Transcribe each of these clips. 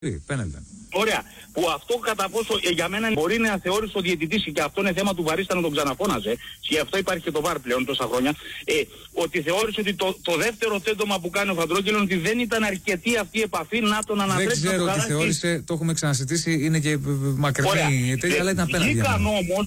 Πέναλτι. Ωραία. Που αυτό κατά πόσο για μένα μπορεί να θεώρησε ο διαιτητής, και αυτό είναι θέμα του βαρίστα να τον ξαναφώναζε, και γι' αυτό υπάρχει και το βάρ πλέον τόσα χρόνια, ότι θεώρησε ότι το δεύτερο τέντομα που κάνει ο Φαντρόγγελος ότι δεν ήταν αρκετή αυτή η επαφή να τον ανατρέψει. Δεν ξέρω τι θεώρησε, το έχουμε ξανασυζητήσει, είναι και μακρινή τέτοια, αλλά ήταν απέναντι. Βγήκαν όμως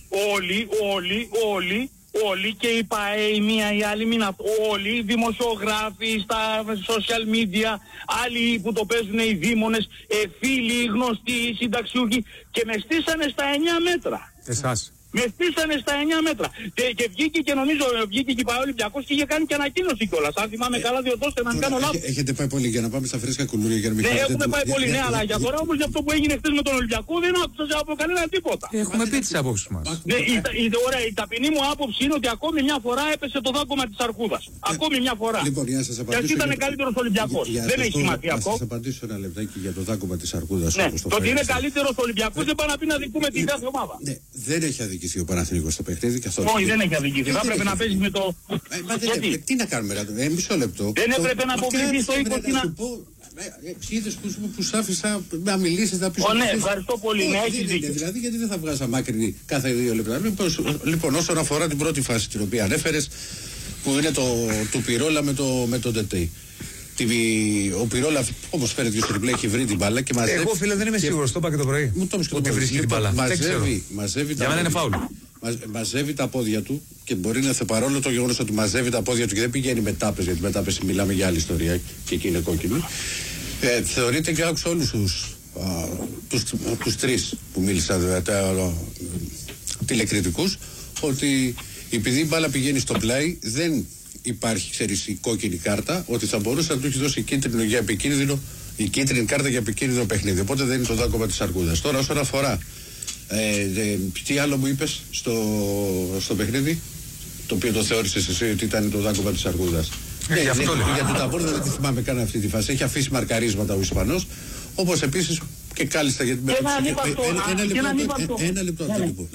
όλοι και η ΠΑΕ, η μία η άλλη μήνα, όλοι οι δημοσιογράφοι στα social media, άλλοι που το παίζουν οι δήμονες, φίλοι, γνωστοί, συνταξιούχοι, και με στήσανε στα 9 μέτρα. Εσάς. Με στήσανε στα 9 μέτρα. Και βγήκε και νομίζω βγήκε και πάει ο Ολυμπιακός και είχε κάνει και ανακοίνωση κιόλας. Αν θυμάμαι καλά, διορθώστε να μην κάνω λάθος. Έχετε πάει πολύ για να πάμε στα φρέσκα κουλούρια για να μην κάνετε. Ναι, έχουμε πάει πολύ, ναι, αλλά για τώρα όμως για αυτό που έγινε χθες με τον Ολυμπιακό δεν άκουσα από κανένα τίποτα. Έχουμε πει τις απόψεις μας. Ναι, ωραία, η ταπεινή μου άποψη είναι ότι ακόμη μια φορά έπεσε το δάγκωμα της Αρκούδας. Ακόμη μια φορά. Λοιπόν, για να σας απαντήσω. Και ήταν καλύτερος Ολυμπιακός. Δεν έχει σημασία αυτό. Θα σας απαντήσω ένα λεπτάκι για το δάγκωμα της Αρκούδας. Ναι, το ότι είναι καλύτερος Ολυμπιακός δεν πάει να πει να δικούμε την κάθε ομάδα. Ναι, δεν έχει αδικηθεί ο Παναθηναϊκός στο παιχνίδι. Όχι, δεν έχει αδικηθεί. Θα έπρεπε να παίζει με το. Τι να κάνουμε, μισό λεπτό. Δεν έπρεπε να αποκλειθεί στο 20 να. Είδες που σ' άφησα να μιλήσεις, να πεις. Ναι, ευχαριστώ πολύ. Ναι, έχεις δίκιο. Δηλαδή, γιατί δεν θα βγάζα μάκρυνη κάθε 2 λεπτά. Λοιπόν, όσον αφορά την πρώτη φάση την οποία ανέφερες, που είναι του Πυρόλα με τον Τετέι. Ο Πυρόλα, όπως φέρεται στο τριπλέ, έχει βρει την μπάλα και μαζεύει. Εγώ, φίλε, δεν είμαι σίγουρος, το είπα και το πρωί. Μου το είπες και το πρωί. Ότι βρίσκει την μπάλα. Μαζεύει. Για μένα είναι φάουλ. Μαζεύει τα πόδια του και μπορεί να παρόλο το γεγονός ότι μαζεύει τα πόδια του και δεν πηγαίνει με τάπες, γιατί με τάπες μιλάμε για άλλη ιστορία και εκεί είναι κόκκινη. Θεωρείται, και άκουσα όλους τους τρεις που μίλησαν, τηλεκριτικούς, ότι επειδή η μπάλα πηγαίνει στο πλάι δεν υπάρχει, ξέρεις, η κόκκινη κάρτα, ότι θα μπορούσε να του έχει δώσει η κίτρινη κάρτα για επικίνδυνο παιχνίδι. Οπότε δεν είναι το δάκωμα της Αρκούδας. Τώρα, όσον αφορά τι άλλο μου είπες στο παιχνίδι, το οποίο το θεώρησες εσύ ότι ήταν το δάκωμα της Αρκούδας? Γιατί τα πόρτα δεν τη θυμάμαι καν αυτή τη φάση. Έχει αφήσει μαρκαρίσματα ο Ισπανός, όπως επίσης και κάλλιστα για την ένα λεπτό.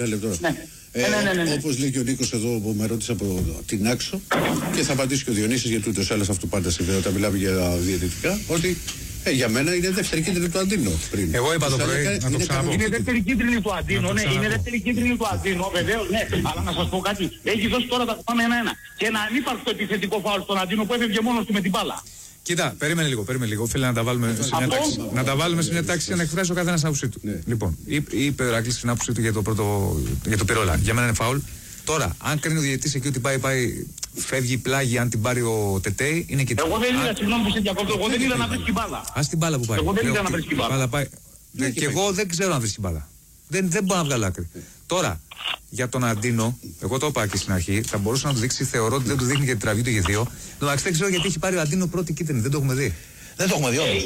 Όπως λέει και ο Νίκος εδώ που με ρώτησε από την Άξο, και θα απαντήσει και ο Διονύσης, γιατί ούτως άλλως αυτό πάντα συμβαίνει όταν μιλάμε για διαιτητικά, ότι για μένα είναι δεύτερη κίτρινη του Αντίνο. Εγώ είπα το πρωί, να το ξαναπώ. Είναι δεύτερη κίτρινη του Αντίνο, ναι, είναι δεύτερη κίτρινη του Αντίνο, βεβαίως, ναι. Αλλά να σας πω κάτι, έχει δώσει τώρα τα πάμε 1-1. Και ένα ανύπαρκτο επιθετικό φάουλ στον Αντίνο που έφευγε μόνος του με την μπάλα. Κοίτα, περίμενε λίγο. Φίλε, να τα βάλουμε σε μια τάξη. Να τα βάλουμε σε μια τάξη για να εκφράσει ο καθένας την άποψή του. Λοιπόν, είπε ο Ηρακλής την άποψή του για το Πυρόλα. Για μένα είναι φάουλ. Τώρα, αν κρίνει ο διαιτητής εκεί ότι πάει, φεύγει πλάγι, αν την πάρει ο Τετέι, είναι και. Εγώ δεν είδα, συγγνώμη που σε διακόπτω, εγώ δεν είδα να βρίσκει μπάλα. Ας την μπάλα που πάει. Εγώ δεν είδα να βρίσκει μπάλα. Και εγώ δεν ξέρω να βρίσκει μπάλα. Δεν μπορώ να βγάλω άκρη. Τώρα, για τον Αντίνο, εγώ το είπα και στην αρχή, θα μπορούσε να του δείξει, θεωρώ ότι δεν του δείχνει και την τραβή του για 2. Εντάξει, δεν ξέρω γιατί έχει πάρει ο Αντίνο πρώτη κίτρινη, δεν το έχουμε δει. Δεν το έχουμε δει όμως.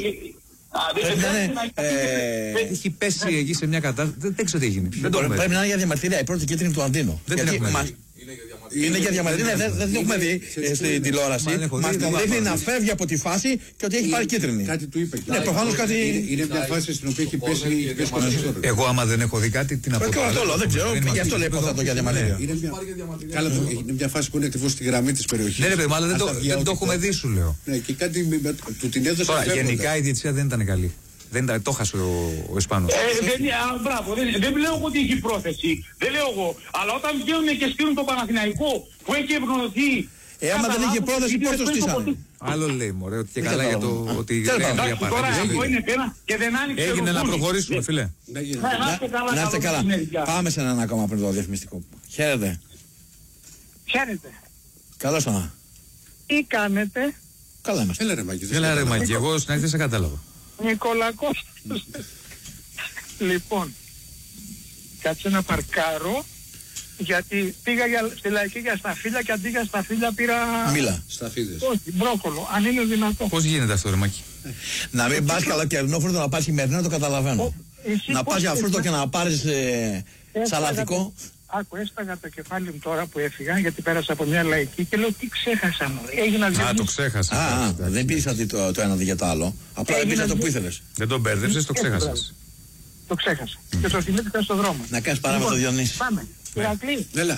Έχει πέσει εκεί σε μια κατάσταση, δεν ξέρω τι έγινε. Πρέπει να είναι για διαμαρτυρία η πρώτη κίτρινη του Αντίνο. Δεν την έχουμε δει. Είναι για διαμαρτυρία, δεν την έχουμε δει στην τηλεόραση. Μας τον δείχνει να φεύγει από τη φάση και ότι έχει πάρει κίτρινη. Κάτι του είπε. Ναι, προφανώς κάτι. Είναι μια φάση στην οποία έχει πέσει κοντά. Εγώ, άμα δεν έχω δει κάτι, τι να πω. Δεν ξέρω, γι' αυτό λέει το για διαμαρτυρία. Είναι μια φάση που είναι ακριβώς στη γραμμή της περιοχής. Ναι, ρε παιδί, αλλά δεν το έχουμε δει, σου λέω. Ναι, και κάτι του την έδωσε. Τώρα, γενικά η διαιτησία δεν ήταν καλή. Το χάσε ο Ισπανός. Μπράβο, δεν λέω εγώ ότι έχει πρόθεση. Δεν λέω εγώ. Αλλά όταν βγαίνουν και στείλουν το Παναθηναϊκό που έχει ευνοηθεί. Άμα δεν είχε πρόθεση, πώς το στήσανε. Άλλο λέει, μωρέ, ότι και καλά για το ότι για παράδειγμα. Έγινε να προχωρήσουμε, φίλε. Να είστε καλά. Πάμε σε έναν ακόμα πριν το διαφημιστικό. Χαίρετε. Χαίρετε. Καλώς ήρθατε. Τι κάνετε? Καλά είμαστε. Έλα ρε Μάκη. Εγώ στην αρχή σε κατάλαβα. Νικολακός. Λοιπόν, κάτσε να παρκάρω, γιατί πήγα στη Λαϊκή για σταφύλια και αντί για σταφύλια πήρα. Μίλα. Σταφίδες. Όχι, μπρόκολο, αν είναι δυνατό. Πώς γίνεται αυτό, ρε Μάκη? Να μην πας καλοκαιρινό φρούτο, να πας χειμερινό, το καταλαβαίνω. Να πας για φρούτο και να πάρεις σαλατικό. Άκου, έσπαγα το κεφάλι μου τώρα που έφυγα, γιατί πέρασα από μια Λαϊκή και λέω τι ξέχασα μου. Το ξέχασα. Δεν πήρες το ένα για το άλλο. Απλά δεν πήρες το που ήθελες. Δεν τον μπέρδεψες, το ξέχασες. Το ξέχασα. Και το θυμήθηκα στον δρόμο. Να κάνεις παρά με το Διονύση. Πάμε. Ηρακλή. Έλα.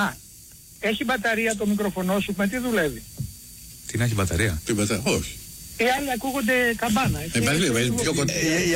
Έχει μπαταρία το μικροφωνό σου, με τι δουλεύει? Τι να έχει μπαταρία? Όχι. οι άλλοι ακούγονται καμπάνα. Πιο κοντά.